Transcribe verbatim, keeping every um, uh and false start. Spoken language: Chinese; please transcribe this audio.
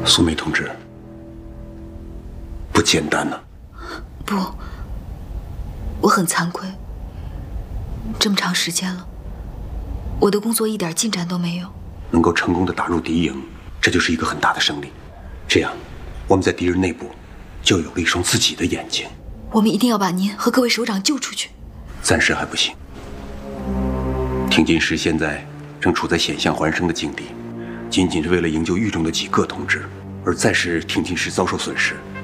苏梅同志，不简单呢。 不，我很惭愧。这么长时间了，我的工作一点进展都没有。 能够成功的打入敌营，这就是一个很大的胜利。这样，我们在敌人内部就有了一双自己的眼睛。 我们一定要把您和各位首长救出去。 暂时还不行。挺进师现在正处在险象环生的境地，仅仅是为了营救狱中的几个同志，而再使挺进师遭受损失，